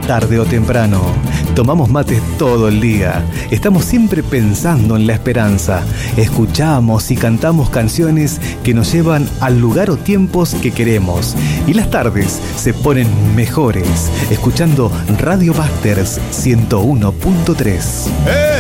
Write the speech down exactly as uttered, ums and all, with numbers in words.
tarde o temprano. Tomamos mate todo el día. Estamos siempre pensando en la esperanza. Escuchamos y cantamos canciones que nos llevan al lugar o tiempos que queremos. Y las tardes se ponen mejores escuchando Radio Busters ciento uno punto tres.